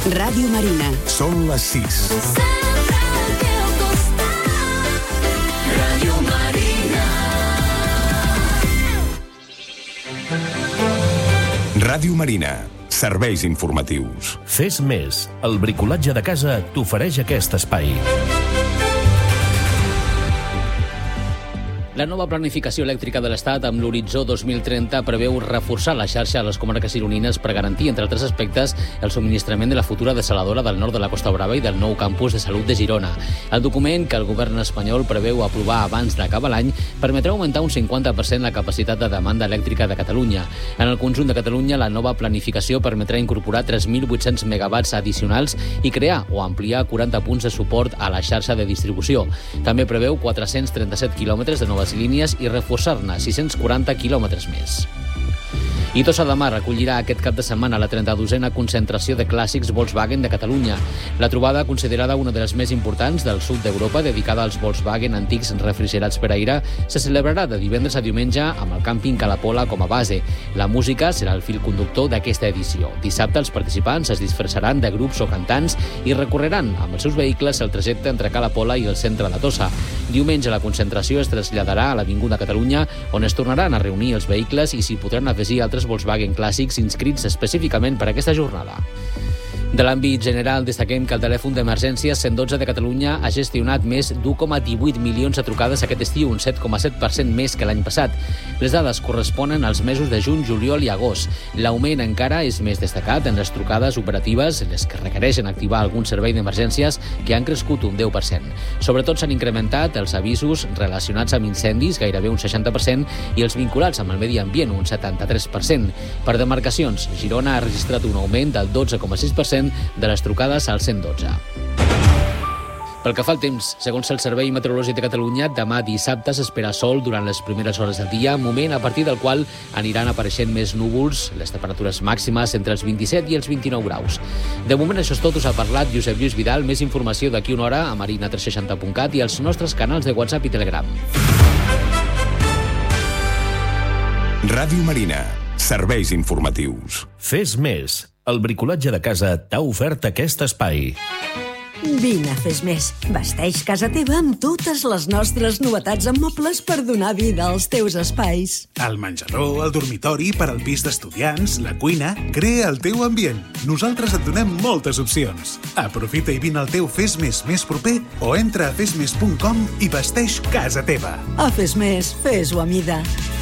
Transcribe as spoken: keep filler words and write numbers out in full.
Ràdio Marina. Són les sis. Sempre al teu costat. Ràdio Marina. Ràdio Marina. Serveis informatius. Fes més. El bricolatge de casa t'ofereix aquest espai. La nova planificació elèctrica de l'Estat amb l'horitzó dos mil trenta preveu reforçar la xarxa a les comarques gironines per garantir, entre altres aspectes, el subministrament de la futura desaladora del nord de la Costa Brava i del nou campus de salut de Girona. El document, que el govern espanyol preveu aprovar abans d'acabar l'any, permetrà augmentar un cinquanta per cent la capacitat de demanda elèctrica de Catalunya. En el conjunt de Catalunya, la nova planificació permetrà incorporar tres mil vuit-cents megawatts addicionals i crear o ampliar quaranta punts de suport a la xarxa de distribució. També preveu quatre-cents trenta-set quilòmetres de noves línies i reforçar-ne sis-cents quaranta quilòmetres més. I Tossa de Mar acollirà aquest cap de setmana la trenta-dosena concentració de clàssics Volkswagen de Catalunya. La trobada, considerada una de les més importants del sud d'Europa, dedicada als Volkswagen antics refrigerats per aire, se celebrarà de divendres a diumenge amb el càmping Calapola com a base. La música serà el fil conductor d'aquesta edició. Dissabte els participants es disfressaran de grups o cantants i recorreran amb els seus vehicles el trajecte entre Calapola i el centre de Tossa. Diumenge la concentració es traslladarà a l'Avinguda Catalunya, on es tornaran a reunir els vehicles i s'hi podran afegir altres Volkswagen clàssics inscrits específicament per a aquesta jornada. De l'àmbit general, destaquem que el telèfon d'emergències cent dotze de Catalunya ha gestionat més d'u coma divuit milions de trucades aquest estiu, un set coma set per cent més que l'any passat. Les dades corresponen als mesos de juny, juliol i agost. L'augment encara és més destacat en les trucades operatives, les que requereixen activar algun servei d'emergències, que han crescut un deu per cent. Sobretot s'han incrementat els avisos relacionats amb incendis, gairebé un seixanta per cent, i els vinculats amb el medi ambient, un setanta-tres per cent. Per demarcacions, Girona ha registrat un augment del dotze coma sis per cent de les trucades al cent dotze. Pel que fa al temps, segons el Servei Meteorològic de Catalunya, demà dissabte s'espera sol durant les primeres hores del dia, moment a partir del qual aniran apareixent més núvols, les temperatures màximes entre els vint-i-set i els vint-i-nou graus. De moment això és tot, us ha parlat Josep Lluís Vidal. Més informació d'aquí una hora a marina tres seixanta punt cat i als nostres canals de WhatsApp i Telegram. Ràdio Marina. Serveis informatius. Fes més. El bricolatge de casa t'ha ofert aquest espai. Vine a Fes Més. Vesteix casa teva amb totes les nostres novetats en mobles per donar vida als teus espais. El menjador, el dormitori, per al pis d'estudiants, la cuina... Crea el teu ambient. Nosaltres et donem moltes opcions. Aprofita i vine al teu Fes Més més proper o entra a fes més punt com i vesteix casa teva. A Fes Més, fes-ho a mida.